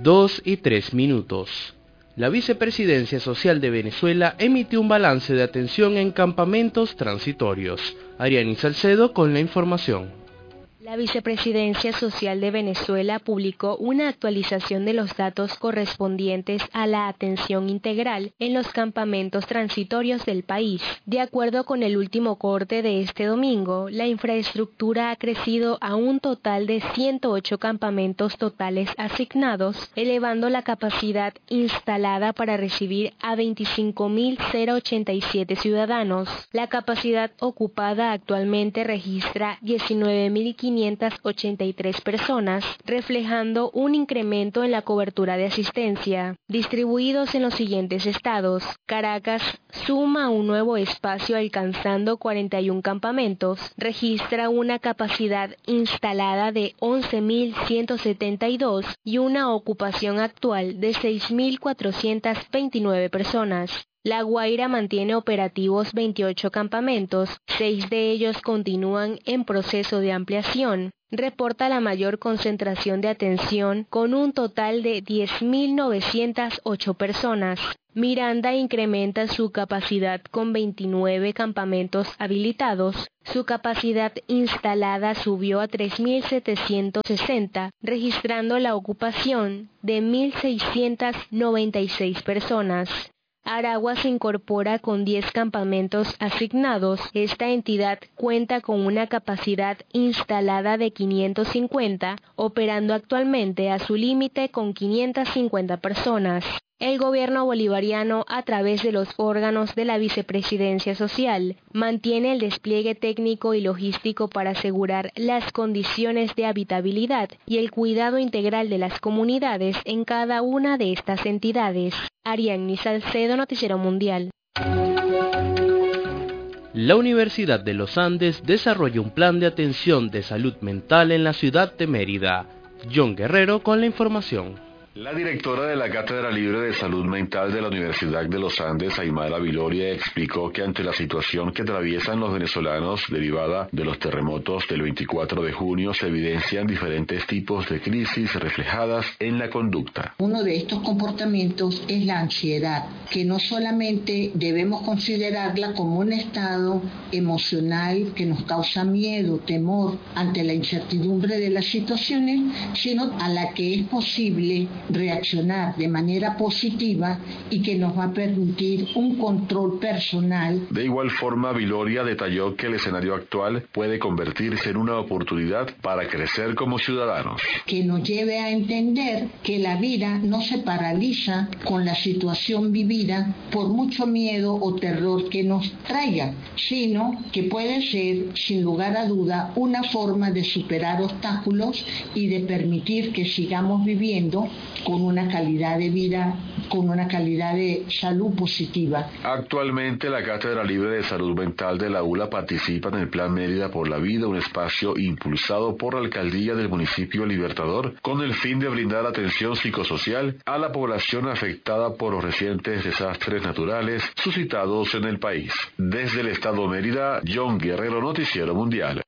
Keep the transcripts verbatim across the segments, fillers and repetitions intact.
dos y tres minutos. La Vicepresidencia Social de Venezuela emitió un balance de atención en campamentos transitorios. Ariani Salcedo con la información. La Vicepresidencia Social de Venezuela publicó una actualización de los datos correspondientes a la atención integral en los campamentos transitorios del país. De acuerdo con el último corte de este domingo, la infraestructura ha crecido a un total de ciento ocho campamentos totales asignados, elevando la capacidad instalada para recibir a veinticinco mil ochenta y siete ciudadanos. La capacidad ocupada actualmente registra diecinueve mil quinientos ochenta y tres personas, reflejando un incremento en la cobertura de asistencia. Distribuidos en los siguientes estados, Caracas suma un nuevo espacio alcanzando cuarenta y un campamentos, registra una capacidad instalada de once mil ciento setenta y dos y una ocupación actual de seis mil cuatrocientas veintinueve personas. La Guaira mantiene operativos veintiocho campamentos, seis de ellos continúan en proceso de ampliación. Reporta la mayor concentración de atención con un total de diez mil novecientas ocho personas. Miranda incrementa su capacidad con veintinueve campamentos habilitados. Su capacidad instalada subió a tres mil setecientos sesenta, registrando la ocupación de mil seiscientas noventa y seis personas. Aragua se incorpora con diez campamentos asignados. Esta entidad cuenta con una capacidad instalada de quinientos cincuenta, operando actualmente a su límite con quinientas cincuenta personas. El gobierno bolivariano, a través de los órganos de la Vicepresidencia Social, mantiene el despliegue técnico y logístico para asegurar las condiciones de habitabilidad y el cuidado integral de las comunidades en cada una de estas entidades. Ariani Salcedo, Noticiero Mundial. La Universidad de los Andes desarrolla un plan de atención de salud mental en la ciudad de Mérida. John Guerrero con la información. La directora de la Cátedra Libre de Salud Mental de la Universidad de los Andes, Aymara Viloria, explicó que ante la situación que atraviesan los venezolanos derivada de los terremotos del veinticuatro de junio se evidencian diferentes tipos de crisis reflejadas en la conducta. Uno de estos comportamientos es la ansiedad, que no solamente debemos considerarla como un estado emocional que nos causa miedo, temor ante la incertidumbre de las situaciones, sino a la que es posible reaccionar de manera positiva y que nos va a permitir un control personal. De igual forma, Viloria detalló que el escenario actual puede convertirse en una oportunidad para crecer como ciudadanos. Que nos lleve a entender que la vida no se paraliza con la situación vivida por mucho miedo o terror que nos traiga, sino que puede ser, sin lugar a duda, una forma de superar obstáculos y de permitir que sigamos viviendo con una calidad de vida, con una calidad de salud positiva. Actualmente la Cátedra Libre de Salud Mental de la U L A participa en el Plan Mérida por la Vida, un espacio impulsado por la Alcaldía del Municipio Libertador con el fin de brindar atención psicosocial a la población afectada por los recientes desastres naturales suscitados en el país. Desde el Estado Mérida, John Guerrero, Noticiero Mundial.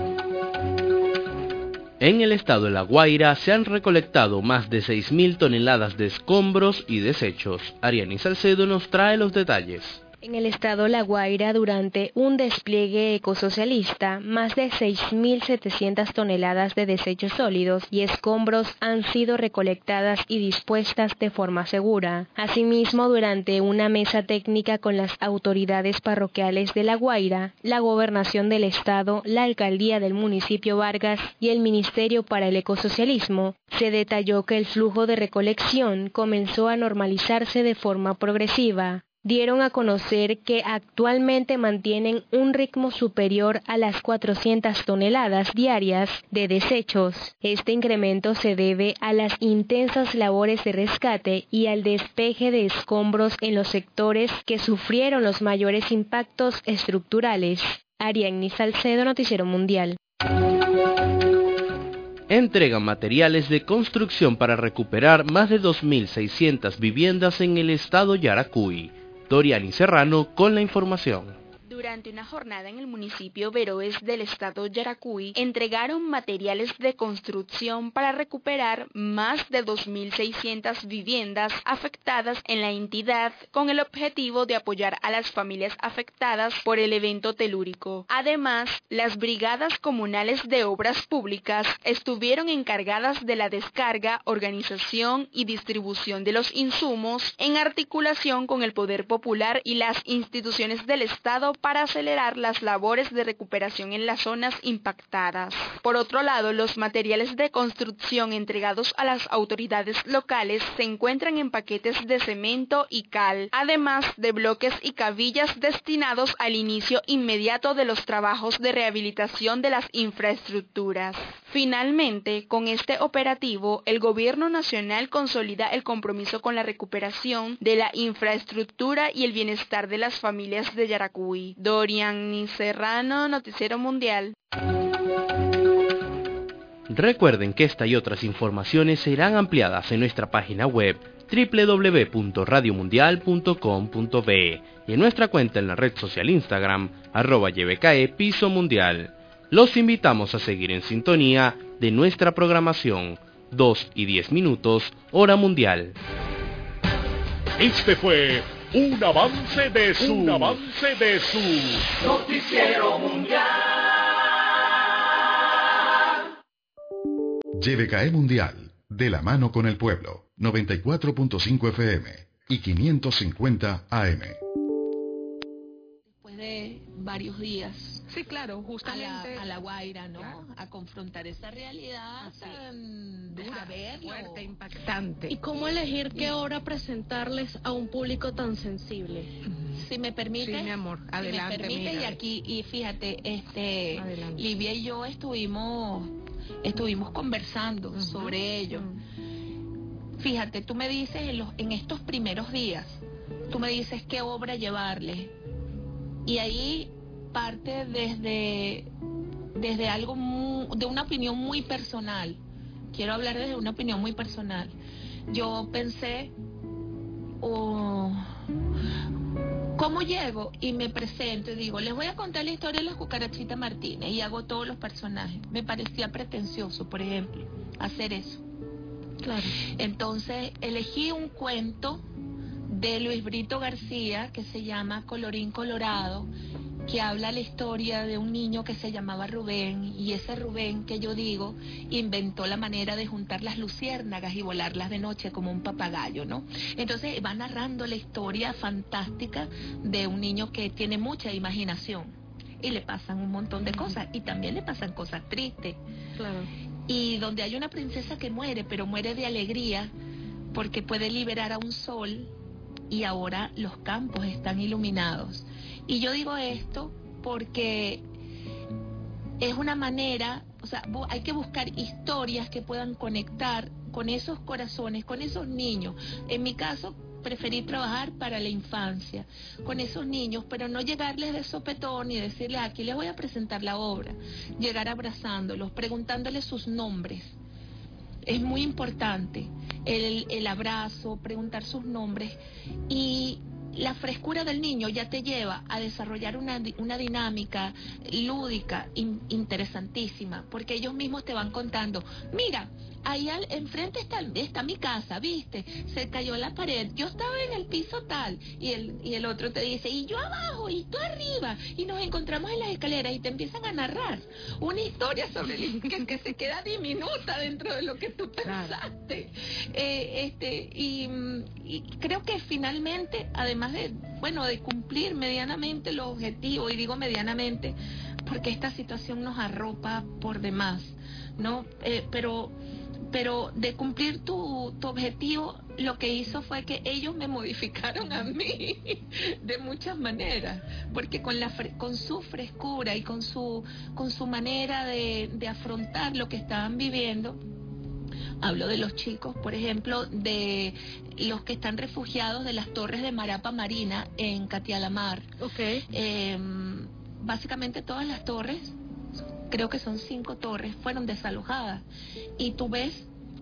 En el estado de La Guaira se han recolectado más de seis mil toneladas de escombros y desechos. Ariani Salcedo nos trae los detalles. En el estado La Guaira, durante un despliegue ecosocialista, más de seis mil setecientas toneladas de desechos sólidos y escombros han sido recolectadas y dispuestas de forma segura. Asimismo, durante una mesa técnica con las autoridades parroquiales de La Guaira, la Gobernación del Estado, la Alcaldía del municipio Vargas y el Ministerio para el Ecosocialismo, se detalló que el flujo de recolección comenzó a normalizarse de forma progresiva. Dieron a conocer que actualmente mantienen un ritmo superior a las cuatrocientas toneladas diarias de desechos. Este incremento se debe a las intensas labores de rescate y al despeje de escombros en los sectores que sufrieron los mayores impactos estructurales. Ariani Salcedo, Noticiero Mundial. Entregan materiales de construcción para recuperar más de dos mil seiscientas viviendas en el estado Yaracuy. Doriani Serrano con la información. Durante una jornada en el municipio Veroes del estado Yaracuy, entregaron materiales de construcción para recuperar más de dos mil seiscientas viviendas afectadas en la entidad, con el objetivo de apoyar a las familias afectadas por el evento telúrico. Además, las brigadas comunales de obras públicas estuvieron encargadas de la descarga, organización y distribución de los insumos en articulación con el Poder Popular y las instituciones del Estado para acelerar las labores de recuperación en las zonas impactadas. Por otro lado, los materiales de construcción entregados a las autoridades locales se encuentran en paquetes de cemento y cal, además de bloques y cabillas destinados al inicio inmediato de los trabajos de rehabilitación de las infraestructuras. Finalmente, con este operativo, el Gobierno Nacional consolida el compromiso con la recuperación de la infraestructura y el bienestar de las familias de Yaracuy. Dorian Serrano, Noticiero Mundial. Recuerden que esta y otras informaciones serán ampliadas en nuestra página web doble u doble u doble u punto radio mundial punto com punto be y en nuestra cuenta en la red social Instagram, arroba Y B K E Piso Mundial. Los invitamos a seguir en sintonía de nuestra programación, dos y diez minutos, hora mundial. Este fue un avance de su, un avance de su Noticiero Mundial. Y B K E Mundial, de la mano con el pueblo, noventa y cuatro punto cinco F M y quinientos cincuenta A M. Después de varios días. Sí, claro, justamente. A la, a la Guaira, ¿no? Claro. A confrontar esa realidad Así. tan dura, verlo. Fuerte, impactante. ¿Y cómo elegir qué obra presentarles a un público tan sensible? Si me permite. Sí, mi amor, adelante. Si me permite, mira. y aquí, y fíjate, este, Adelante. Livia y yo estuvimos, estuvimos conversando Uh-huh. sobre ello. Uh-huh. Fíjate, tú me dices en, los, en estos primeros días, tú me dices qué obra llevarle. Y ahí parte desde, desde algo muy, de una opinión muy personal. Quiero hablar desde una opinión muy personal. Yo pensé, oh, ¿cómo llego? Y me presento y digo, les voy a contar la historia de la Cucarachita Martínez y hago todos los personajes. Me parecía pretencioso, por ejemplo, hacer eso. Claro. Entonces elegí un cuento de Luis Brito García que se llama Colorín Colorado, que habla la historia de un niño que se llamaba Rubén, y ese Rubén que yo digo inventó la manera de juntar las luciérnagas y volarlas de noche como un papagayo, ¿no? Entonces va narrando la historia fantástica de un niño que tiene mucha imaginación y le pasan un montón de cosas, y también le pasan cosas tristes. Claro. Y donde hay una princesa que muere, pero muere de alegría porque puede liberar a un sol y ahora los campos están iluminados. Y yo digo esto porque es una manera, o sea, hay que buscar historias que puedan conectar con esos corazones, con esos niños. En mi caso, preferí trabajar para la infancia, con esos niños, pero no llegarles de sopetón y decirles, aquí les voy a presentar la obra. Llegar abrazándolos, preguntándoles sus nombres. Es muy importante el, el abrazo, preguntar sus nombres, y la frescura del niño ya te lleva a desarrollar una, una dinámica lúdica in, interesantísima, porque ellos mismos te van contando, mira, ahí al, enfrente está, está mi casa, ¿viste? Se cayó la pared, yo estaba en el piso tal, y el, y el otro te dice, y yo abajo, y tú arriba, y nos encontramos en las escaleras, y te empiezan a narrar una historia sobre el, que, que se queda diminuta dentro de lo que tú pensaste. Eh, este, y, y creo que finalmente, además de, bueno, de cumplir medianamente los objetivos, y digo medianamente, porque esta situación nos arropa por demás, ¿no? Eh, pero... pero de cumplir tu, tu objetivo, lo que hizo fue que ellos me modificaron a mí de muchas maneras, porque con la fre- con su frescura y con su con su manera de, de afrontar lo que estaban viviendo. Hablo de los chicos, por ejemplo, de los que están refugiados de las torres de Marapa Marina en Catialamar. Okay. Eh, básicamente todas las torres, creo que son cinco torres, fueron desalojadas. Y tú ves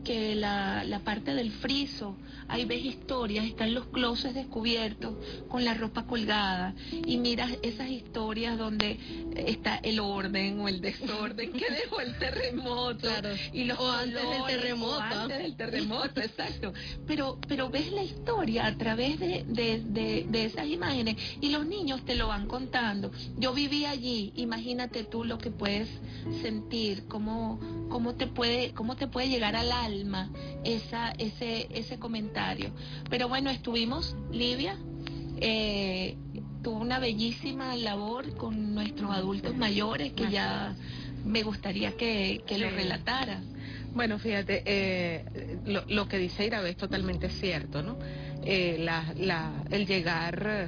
que la, la parte del friso, ahí ves historias, están los closets descubiertos con la ropa colgada y miras esas historias donde está el orden o el desorden que dejó el terremoto, claro. y los o antes del terremoto, o antes del terremoto, exacto, pero pero ves la historia a través de, de, de, de esas imágenes y los niños te lo van contando. Yo viví allí, imagínate tú lo que puedes sentir, cómo cómo te puede cómo te puede llegar al alma esa ese ese comentario. Pero bueno, estuvimos, Livia eh, tuvo una bellísima labor con nuestros adultos mayores que ya me gustaría que, que lo relatara. Bueno, fíjate, eh, lo, lo que dice Irabe es totalmente cierto, ¿no? Eh, la, la, el llegar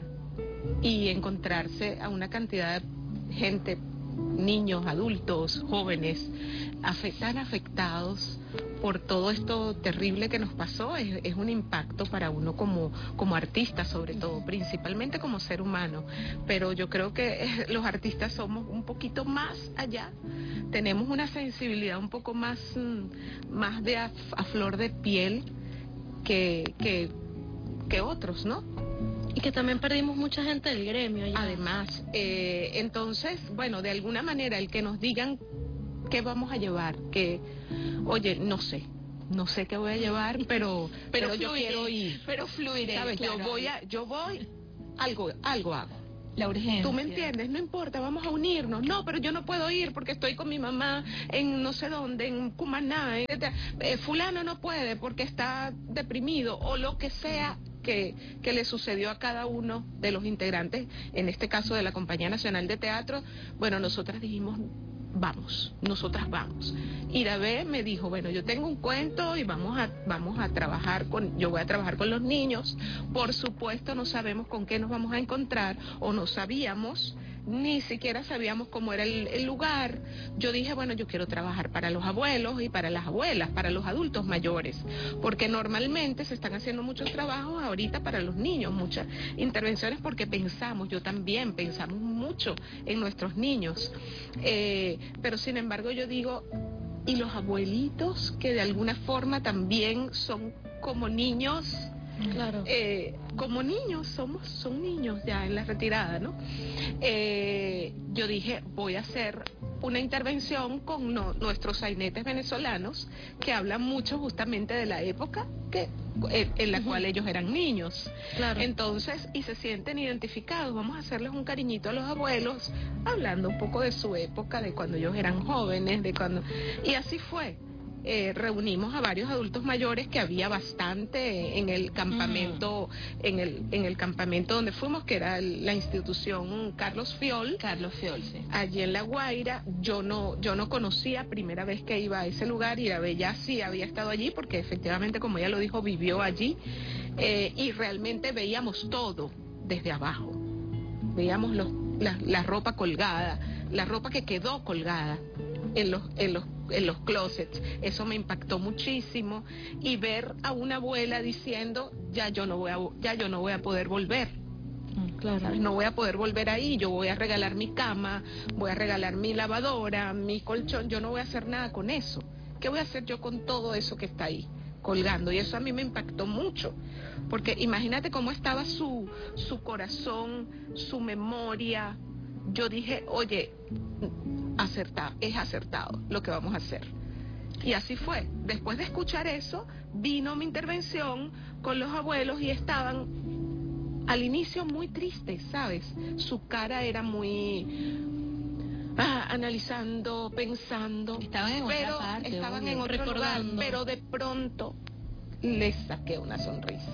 y encontrarse a una cantidad de gente, niños, adultos, jóvenes, afe- tan afectados por todo esto terrible que nos pasó, es, es un impacto para uno como, como artista, sobre todo, principalmente como ser humano. Pero yo creo que eh, los artistas somos un poquito más allá, tenemos una sensibilidad un poco más, mm, más de a, a flor de piel que, que, que otros, ¿no? Y que también perdimos mucha gente del gremio ya. Además, eh, entonces, bueno, de alguna manera el que nos digan qué vamos a llevar, que, oye, no sé, no sé qué voy a llevar, pero, pero, pero yo fluiré, quiero ir. Pero fluiré, ¿sabes? claro. Yo voy a, yo voy, algo, algo hago. La urgencia. ¿Tú me entiendes? No importa, vamos a unirnos. No, pero yo no puedo ir porque estoy con mi mamá en no sé dónde, en Cumaná. En, eh, fulano no puede porque está deprimido o lo que sea que, que le sucedió a cada uno de los integrantes, en este caso de la Compañía Nacional de Teatro. Bueno, nosotras dijimos, vamos, nosotras vamos. Irabe me dijo, bueno, yo tengo un cuento y vamos a vamos a trabajar con, yo voy a trabajar con los niños. Por supuesto no sabemos con qué nos vamos a encontrar, o no sabíamos, ni siquiera sabíamos cómo era el, el lugar. Yo dije, bueno, yo quiero trabajar para los abuelos y para las abuelas, para los adultos mayores, porque normalmente se están haciendo muchos trabajos ahorita para los niños, muchas intervenciones, porque pensamos, yo también pensamos mucho en nuestros niños, eh, pero sin embargo yo digo, y los abuelitos que de alguna forma también son como niños. Claro. Eh, como niños, somos, son niños ya en la retirada, ¿no? Eh, yo dije, voy a hacer una intervención con no, nuestros sainetes venezolanos que hablan mucho justamente de la época que en, en la uh-huh. cual ellos eran niños. Claro. Entonces, y se sienten identificados, vamos a hacerles un cariñito a los abuelos, hablando un poco de su época, de cuando ellos eran jóvenes, de cuando... Y así fue. Eh, reunimos a varios adultos mayores, que había bastante en el campamento, mm. en el en el campamento donde fuimos, que era el, la institución Carlos Fiol. Carlos Fiol, sí. Allí en La Guaira. Yo no yo no conocía, primera vez que iba a ese lugar, y Irabe ya sí había estado allí, porque efectivamente, como ella lo dijo, vivió allí, eh, y realmente veíamos todo desde abajo. Veíamos los, la, la ropa colgada, la ropa que quedó colgada en los en los en los closets. Eso me impactó muchísimo, y ver a una abuela diciendo, ya yo no voy a ya yo no voy a poder volver. Claro. ¿Sabes? No voy a poder volver ahí, yo voy a regalar mi cama, voy a regalar mi lavadora, mi colchón, yo no voy a hacer nada con eso. ¿Qué voy a hacer yo con todo eso que está ahí colgando? Y eso a mí me impactó mucho, porque imagínate cómo estaba su su corazón, su memoria. Yo dije, oye, acertado, es acertado lo que vamos a hacer. Y así fue. Después de escuchar eso, vino mi intervención con los abuelos, y estaban al inicio muy tristes, ¿sabes? Su cara era muy ah, analizando, pensando. Estaban en pero otra parte, estaban obvio, en otro lugar, recordando. pero de pronto les saqué una sonrisa.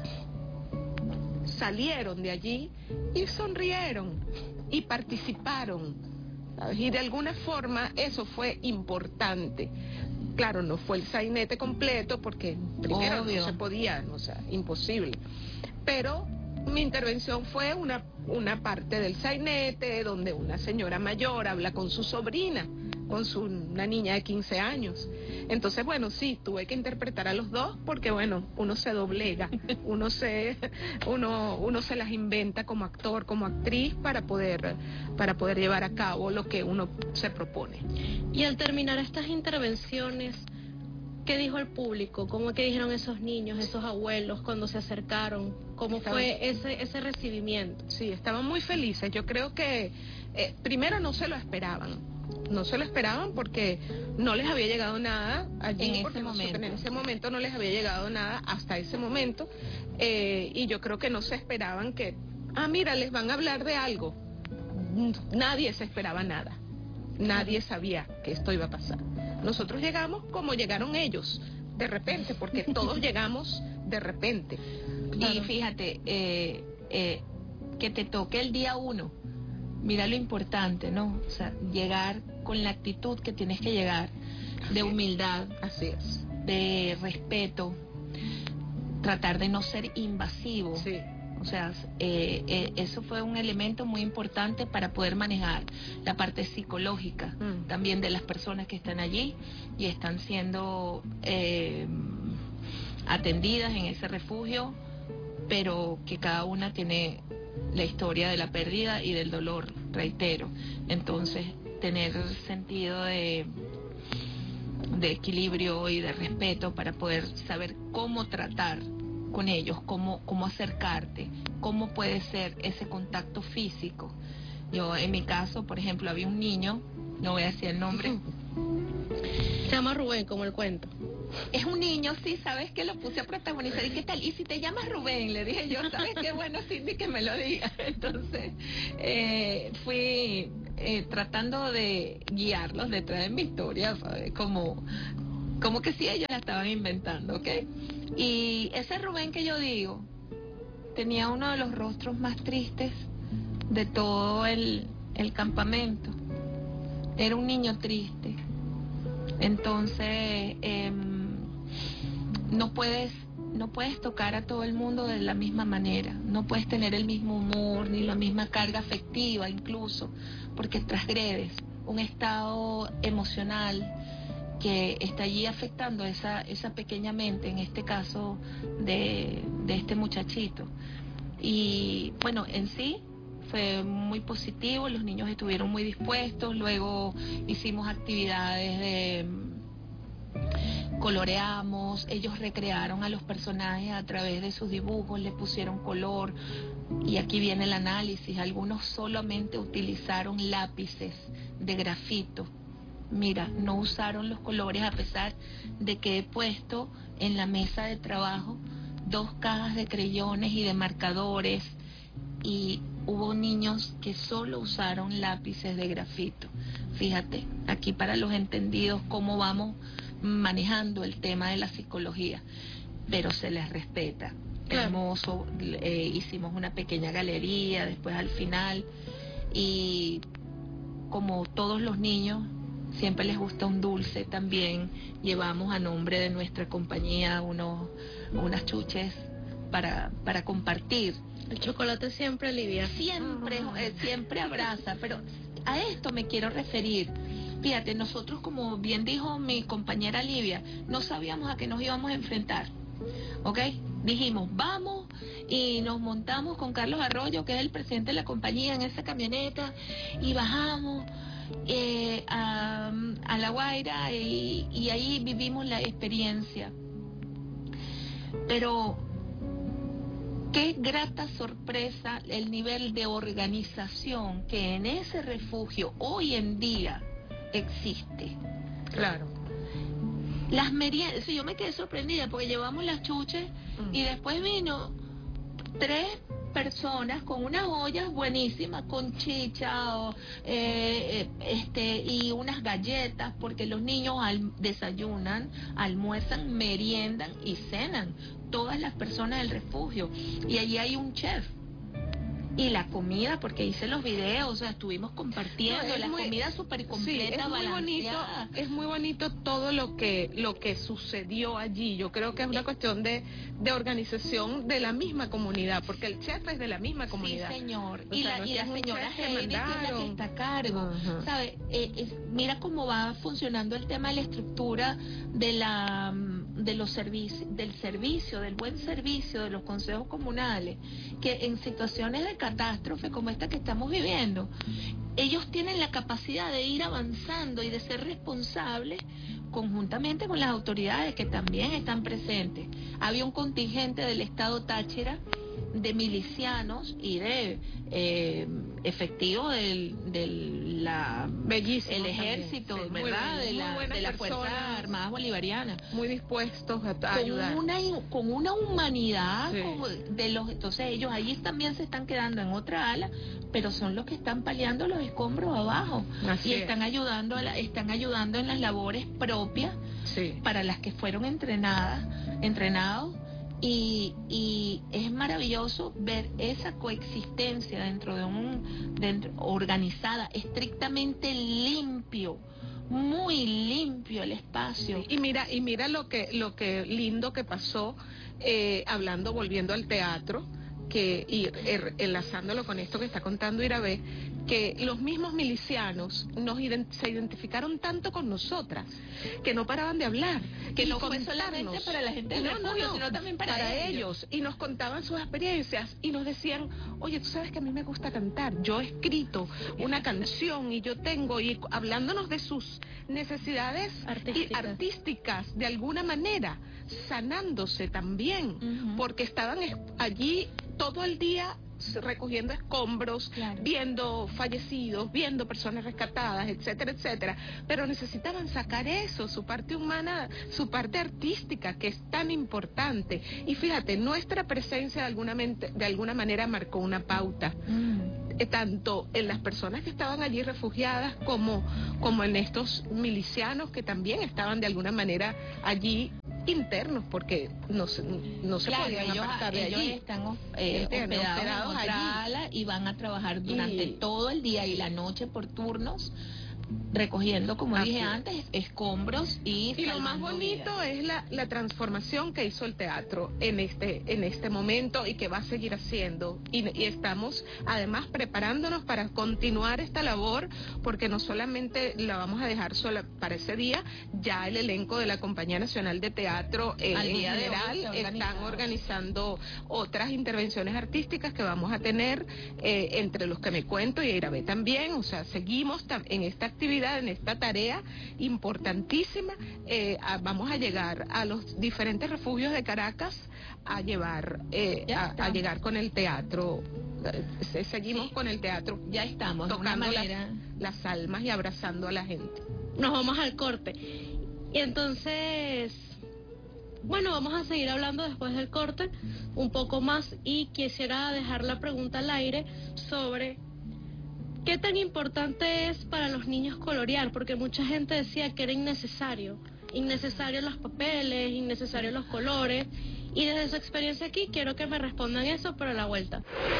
Salieron de allí y sonrieron y participaron, ¿sabes? Y de alguna forma eso fue importante. Claro, no fue el sainete completo, porque primero Obvio. no se podía, o sea, imposible. Pero mi intervención fue una, una parte del sainete, donde una señora mayor habla con su sobrina, con su, una niña de quince años. Entonces, bueno, sí, tuve que interpretar a los dos, porque bueno, uno se doblega, uno se uno uno se las inventa como actor, como actriz, para poder para poder llevar a cabo lo que uno se propone. Y al terminar estas intervenciones, ¿Qué dijo el público? ¿Cómo que dijeron esos niños, esos abuelos cuando se acercaron? ¿Cómo Estaban... fue ese ese recibimiento? Sí, estaban muy felices. Yo creo que eh, primero no se lo esperaban. No se lo esperaban porque no les había llegado nada allí, en porque ese momento. en ese momento no les había llegado nada hasta ese momento, eh, y yo creo que no se esperaban que, ah, mira, les van a hablar de algo. Nadie se esperaba nada, nadie sabía que esto iba a pasar. Nosotros llegamos como llegaron ellos, de repente, porque todos llegamos de repente. Claro. Y fíjate, eh, eh, que te toque el día uno. Mira lo importante, ¿no? O sea, llegar con la actitud que tienes que llegar, de humildad, así es, de respeto, tratar de no ser invasivo. Sí. O sea, eh, eh, eso fue un elemento muy importante para poder manejar la parte psicológica mm. también de las personas que están allí y están siendo eh, atendidas en ese refugio, pero que cada una tiene la historia de la pérdida y del dolor, reitero. Entonces, tener sentido de, de equilibrio y de respeto para poder saber cómo tratar con ellos, cómo, cómo acercarte, cómo puede ser ese contacto físico. Yo, en mi caso, por ejemplo, había un niño, no voy a decir el nombre. Se llama Rubén, como el cuento. Es un niño, sí, ¿sabes que lo puse a protagonizar? ¿Y qué tal? Y si te llamas Rubén, le dije yo, ¿sabes qué? Bueno, Cindy, que me lo diga. Entonces, eh, fui eh, tratando de guiarlos detrás de mi historia, ¿sabes? Como, como que si ellos la estaban inventando, ¿ok? Y ese Rubén que yo digo, tenía uno de los rostros más tristes de todo el, el campamento. Era un niño triste. Entonces, eh, no puedes no puedes tocar a todo el mundo de la misma manera, no puedes tener el mismo humor ni la misma carga afectiva incluso, porque transgredes un estado emocional que está allí afectando esa esa pequeña mente, en este caso de, de este muchachito. Y bueno, en sí fue muy positivo, los niños estuvieron muy dispuestos, luego hicimos actividades de coloreamos, ellos recrearon a los personajes a través de sus dibujos, le pusieron color, y aquí viene el análisis. Algunos solamente utilizaron lápices de grafito. Mira, no usaron los colores, a pesar de que he puesto en la mesa de trabajo dos cajas de creyones y de marcadores, y hubo niños que solo usaron lápices de grafito. Fíjate, aquí para los entendidos cómo vamos manejando el tema de la psicología, pero se les respeta. Claro. Hermoso, eh, hicimos una pequeña galería después al final, y como todos los niños siempre les gusta un dulce, también llevamos a nombre de nuestra compañía unos unas chuches para para compartir. El chocolate siempre alivia. Siempre, eh, siempre abraza, pero a esto me quiero referir. Fíjate, nosotros, como bien dijo mi compañera Livia, no sabíamos a qué nos íbamos a enfrentar, ¿ok? Dijimos, vamos, y nos montamos con Carlos Arroyo, que es el presidente de la compañía, en esa camioneta, y bajamos eh, a, a La Guaira, y, y ahí vivimos la experiencia. Pero qué grata sorpresa el nivel de organización que en ese refugio hoy en día existe. Claro. Las meriendas, sí, yo me quedé sorprendida porque llevamos las chuches mm. y después vino tres personas con unas ollas buenísimas, con chicha o, eh, este, y unas galletas, porque los niños al, desayunan, almuerzan, meriendan y cenan, todas las personas del refugio, y allí hay un chef. Y la comida, porque hice los videos, o sea, estuvimos compartiendo, no, la muy, comida súper completa, sí, es muy bonito, es muy bonito todo lo que lo que sucedió allí. Yo creo que es una eh, cuestión de, de organización de la misma comunidad, porque el chef es de la misma comunidad. Sí, señor. O y sea, la, no y la señora Heidi, que es la que está a cargo, uh-huh. ¿sabe? Eh, es, mira cómo va funcionando el tema de la estructura de la de los servicios, del servicio, del buen servicio de los consejos comunales, que en situaciones de catástrofe como esta que estamos viviendo, ellos tienen la capacidad de ir avanzando y de ser responsables conjuntamente con las autoridades que también están presentes. Había un contingente del estado Táchira de milicianos y de eh, efectivos del, del la, el ejército, sí, ¿verdad? Muy, de la, de la Fuerza Armada Bolivariana. Muy dispuestos a, a con ayudar. Una, con una humanidad, sí. como de los, entonces ellos ahí también se están quedando en otra ala, pero son los que están paliando los escombros abajo. Así y es. están ayudando, a la, están ayudando en las labores propias, sí. para las que fueron entrenadas, entrenados. Y, y es maravilloso ver esa coexistencia dentro de un dentro, organizada, estrictamente limpio, muy limpio el espacio. Sí, y mira y mira lo que lo que lindo que pasó, eh, hablando, volviendo al teatro, que y er, enlazándolo con esto que está contando Irabé, que los mismos milicianos nos ident se identificaron tanto con nosotras, que no paraban de hablar, que no fue solamente para la gente del no, refugio, no, no, sino también para, para ellos. ellos, y nos contaban sus experiencias y nos decían, oye, tú sabes que a mí me gusta cantar, yo he escrito una canción y yo tengo, y hablándonos de sus necesidades artísticas, y artísticas de alguna manera, sanándose también, uh-huh. porque estaban allí todo el día recogiendo escombros, claro. viendo fallecidos, viendo personas rescatadas, etcétera, etcétera, pero necesitaban sacar eso, su parte humana, su parte artística, que es tan importante. Y fíjate, nuestra presencia de alguna, mente, de alguna manera marcó una pauta, mm. eh, tanto en las personas que estaban allí refugiadas como, como en estos milicianos que también estaban de alguna manera allí internos, porque no se, no se claro, podían ellos, apartar de ellos allí. están eh, hospedados, hospedados en otra ala y van a trabajar durante y... todo el día y la noche por turnos, recogiendo, como Así dije es. antes, escombros y y lo más bonito vidas. es la, la transformación que hizo el teatro en este en este momento y que va a seguir haciendo, y, y estamos además preparándonos para continuar esta labor, porque no solamente la vamos a dejar sola para ese día, ya el elenco de la Compañía Nacional de Teatro eh, en general están organizando otras intervenciones artísticas que vamos a tener, eh, entre los que me cuento y Irabé también, o sea, seguimos en esta actividad, en esta tarea importantísima. Eh, a, vamos a llegar a los diferentes refugios de Caracas a llevar eh, a, a llegar con el teatro. Eh, seguimos sí. con el teatro, ya estamos tocando manera... las, las almas y abrazando a la gente. Nos vamos al corte y entonces, bueno, vamos a seguir hablando después del corte un poco más, y quisiera dejar la pregunta al aire sobre ¿qué tan importante es para los niños colorear? Porque mucha gente decía que era innecesario, innecesario los papeles, innecesario los colores, y desde su experiencia aquí quiero que me respondan eso, pero a la vuelta.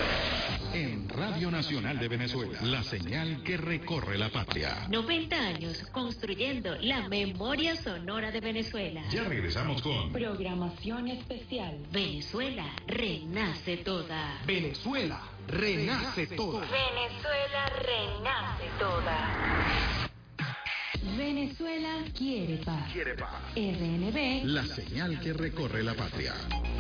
En Radio Nacional de Venezuela, la señal que recorre la patria. noventa años construyendo la memoria sonora de Venezuela. Ya regresamos con programación especial. Venezuela renace toda. Venezuela renace toda. Venezuela renace toda. Venezuela quiere paz. Quiere paz. R N B. La señal que recorre la patria.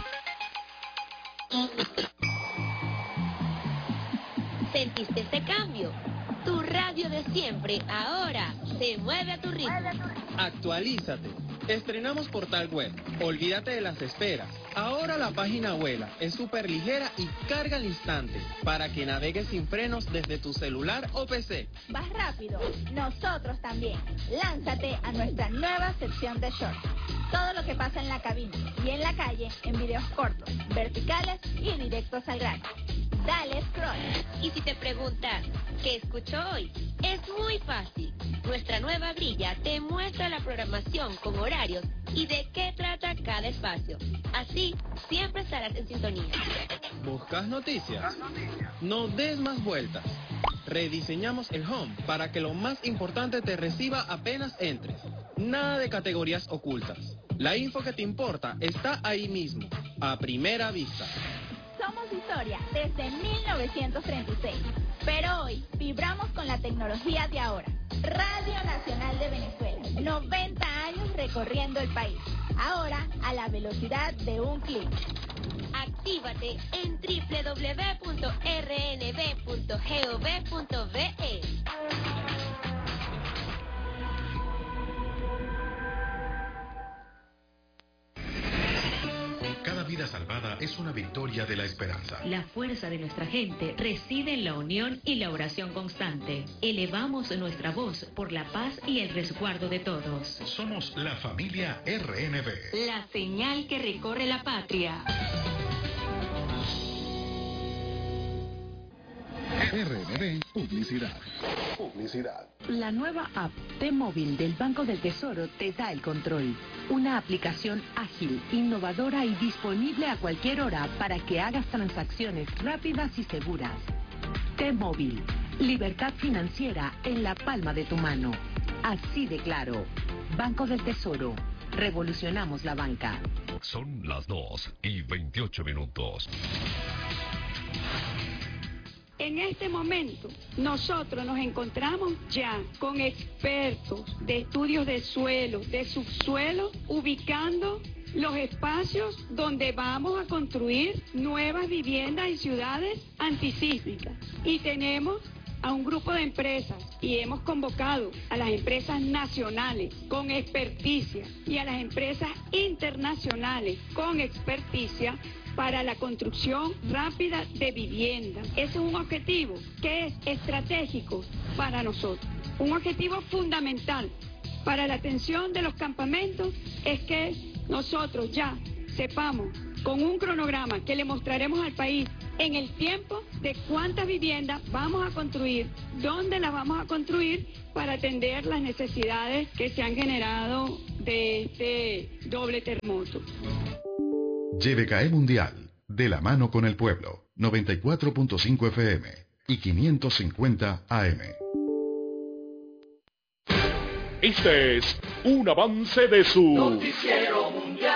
¿Sentiste ese cambio? Tu radio de siempre ahora se mueve a tu ritmo. Actualízate. Estrenamos portal web. Olvídate de las esperas. Ahora la página vuela, es súper ligera y carga al instante para que navegues sin frenos desde tu celular o P C. ¿Vas rápido? Nosotros también. Lánzate a nuestra nueva sección de shorts. Todo lo que pasa en la cabina y en la calle en videos cortos, verticales y directos al grano. Dale scroll. Y si te preguntas, ¿qué escucho hoy? Es muy fácil. Nuestra nueva grilla te muestra la programación con horarios y de qué trata cada espacio. Así, siempre estarás en sintonía. ¿Buscas noticias? No des más vueltas. Rediseñamos el home para que lo más importante te reciba apenas entres. Nada de categorías ocultas. La info que te importa está ahí mismo, a primera vista. Somos historia desde mil novecientos treinta y seis, pero hoy vibramos con la tecnología de ahora. Radio Nacional de Venezuela, noventa años recorriendo el país, ahora a la velocidad de un clic. Actívate en doble u doble u doble u punto r n b punto gov punto v e. vida salvada es una victoria de la esperanza. La fuerza de nuestra gente reside en la unión y la oración constante. Elevamos nuestra voz por la paz y el resguardo de todos. Somos la familia R N B. La señal que recorre la patria. R N B Publicidad. Publicidad. La nueva app T-Móvil del Banco del Tesoro te da el control. Una aplicación ágil, innovadora y disponible a cualquier hora para que hagas transacciones rápidas y seguras. T-Móvil. Libertad financiera en la palma de tu mano. Así de claro. Banco del Tesoro. Revolucionamos la banca. Son las dos y veintiocho minutos. En este momento, nosotros nos encontramos ya con expertos de estudios de suelo, de subsuelo, ubicando los espacios donde vamos a construir nuevas viviendas y ciudades antisísmicas. Y tenemos a un grupo de empresas y hemos convocado a las empresas nacionales con experticia y a las empresas internacionales con experticia para la construcción rápida de viviendas. Ese es un objetivo que es estratégico para nosotros. Un objetivo fundamental para la atención de los campamentos es que nosotros ya sepamos con un cronograma que le mostraremos al país en el tiempo de cuántas viviendas vamos a construir, dónde las vamos a construir para atender las necesidades que se han generado de este doble terremoto. Y V K E Mundial, de la mano con el pueblo, noventa y cuatro punto cinco F M y quinientos cincuenta A M. Este es un avance de su Noticiero Mundial.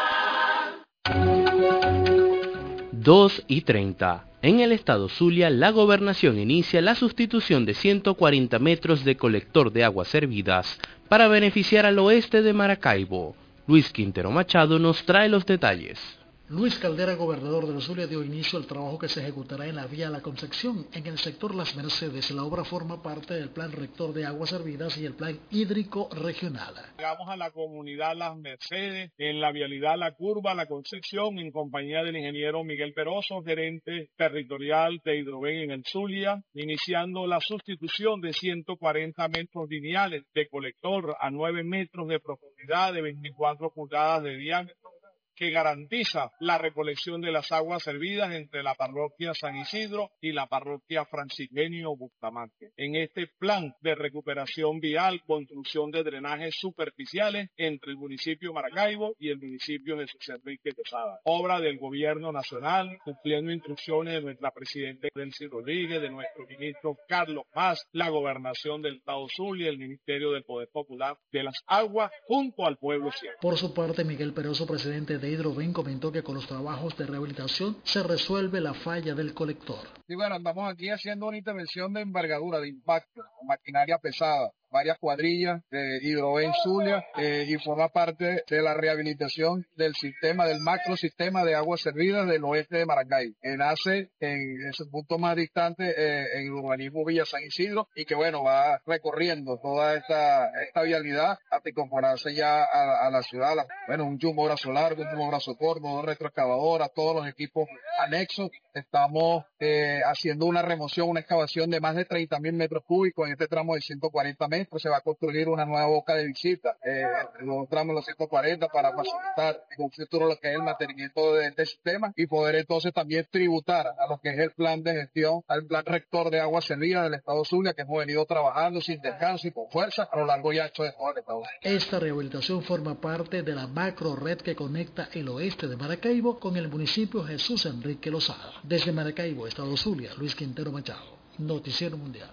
dos y treinta. En el estado Zulia, la gobernación inicia la sustitución de ciento cuarenta metros de colector de aguas servidas para beneficiar al oeste de Maracaibo. Luis Quintero Machado nos trae los detalles. Luis Caldera, gobernador del Zulia, dio inicio al trabajo que se ejecutará en la vía La Concepción. En el sector Las Mercedes, la obra forma parte del Plan Rector de Aguas Servidas y el Plan Hídrico Regional. Llegamos a la comunidad Las Mercedes, en la vialidad La Curva, La Concepción, en compañía del ingeniero Miguel Peroso, gerente territorial de Hidroven en el Zulia, iniciando la sustitución de ciento cuarenta metros lineales de colector a nueve metros de profundidad de veinticuatro pulgadas de diámetro, que garantiza la recolección de las aguas servidas entre la parroquia San Isidro y la parroquia Francisquenio Bustamante. En este plan de recuperación vial, construcción de drenajes superficiales entre el municipio de Maracaibo y el municipio de Jesús Enrique Quesada. Obra del gobierno nacional, cumpliendo instrucciones de nuestra presidenta Delcy Rodríguez, de nuestro ministro Carlos Paz, la gobernación del estado Zulia, el Ministerio del Poder Popular de las Aguas, junto al pueblo siempre. Por su parte, Miguel Peroso, presidente de Hidroven, comentó que con los trabajos de rehabilitación se resuelve la falla del colector. Y bueno, andamos aquí haciendo una intervención de envergadura, de impacto, con maquinaria pesada, varias cuadrillas de Hidroven Zulia eh, y forma parte de la rehabilitación del sistema, del macro sistema de aguas servidas del oeste de Maracaibo, que nace en ese punto más distante eh, en el urbanismo Villa San Isidro y que bueno, va recorriendo toda esta, esta vialidad hasta incorporarse ya a, a la ciudad. La, bueno, un jumbo brazo largo, un jumbo brazo corto, dos retroexcavadoras, todos los equipos anexos. Estamos eh, haciendo una remoción, una excavación de más de treinta mil metros cúbicos en este tramo de ciento cuarenta metros. Se va a construir una nueva boca de visita eh, en los tramos de los ciento cuarenta para facilitar en un futuro lo que es el mantenimiento de este sistema y poder entonces también tributar a lo que es el plan de gestión, al plan rector de aguas servidas del estado Zulia, que hemos venido trabajando sin descanso y con fuerza a lo largo y ancho de todo el estado. Esta rehabilitación forma parte de la macro red que conecta el oeste de Maracaibo con el municipio Jesús Enrique Lozada. Desde Maracaibo, estado Zulia, Luis Quintero Machado, Noticiero Mundial.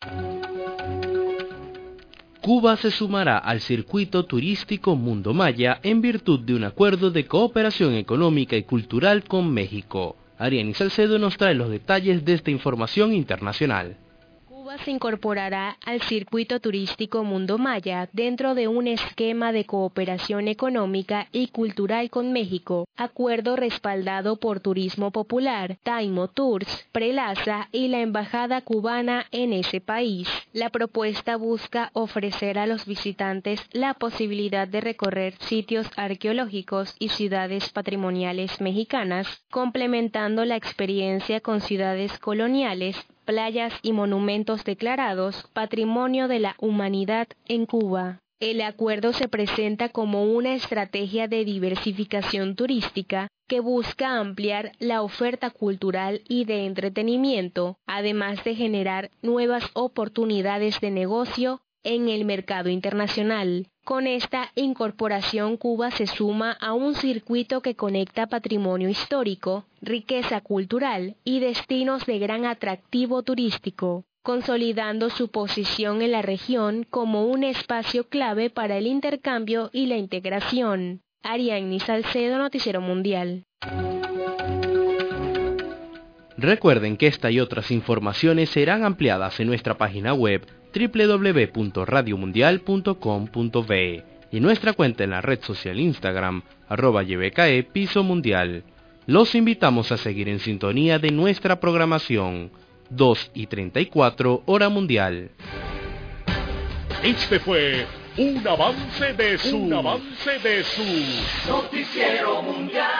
Cuba se sumará al circuito turístico Mundo Maya en virtud de un acuerdo de cooperación económica y cultural con México. Ariani Salcedo nos trae los detalles de esta información internacional. Cuba se incorporará al circuito turístico Mundo Maya dentro de un esquema de cooperación económica y cultural con México, acuerdo respaldado por Turismo Popular, Taimo Tours, Prelaza y la Embajada cubana en ese país. La propuesta busca ofrecer a los visitantes la posibilidad de recorrer sitios arqueológicos y ciudades patrimoniales mexicanas, complementando la experiencia con ciudades coloniales, playas y monumentos declarados Patrimonio de la Humanidad en Cuba. El acuerdo se presenta como una estrategia de diversificación turística que busca ampliar la oferta cultural y de entretenimiento, además de generar nuevas oportunidades de negocio en el mercado internacional. Con esta incorporación, Cuba se suma a un circuito que conecta patrimonio histórico, riqueza cultural y destinos de gran atractivo turístico, consolidando su posición en la región como un espacio clave para el intercambio y la integración. Ariadne Salcedo, Noticiero Mundial. Recuerden que esta y otras informaciones serán ampliadas en nuestra página web doble u doble u doble u punto radio mundial punto com punto be y en nuestra cuenta en la red social Instagram, arroba Y B K E Piso Mundial. Los invitamos a seguir en sintonía de nuestra programación, dos y treinta y cuatro hora mundial. Este fue un avance de su, un avance de su Noticiero Mundial.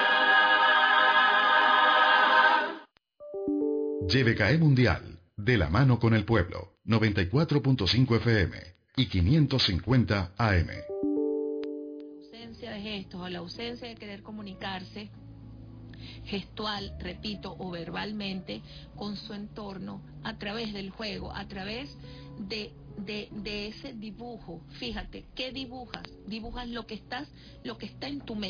Y B K E Mundial, de la mano con el pueblo, noventa y cuatro punto cinco F M y quinientos cincuenta A M. La ausencia de gestos o la ausencia de querer comunicarse gestual, repito, o verbalmente con su entorno a través del juego, a través de, de, de ese dibujo. Fíjate, ¿qué dibujas? Dibujas lo que estás, lo que está en tu mente.